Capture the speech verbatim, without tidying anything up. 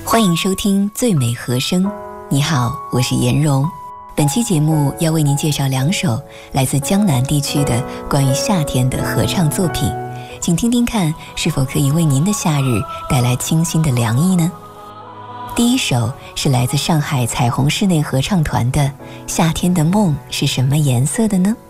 欢迎收听最美和声。你好，我是颜蓉。本期节目要为您介绍两首来自江南地区的关于夏天的合唱作品，请听听看是否可以为您的夏日带来清新的凉意呢？第一首是来自上海彩虹室内合唱团的《夏天的梦是什么颜色的呢》。